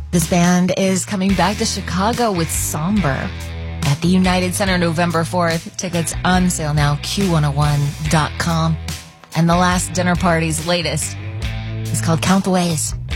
This band is coming back to Chicago with Somber at the United Center November 4th. Tickets on sale now, Q101.com. And The Last Dinner Party's latest is called Count the Ways.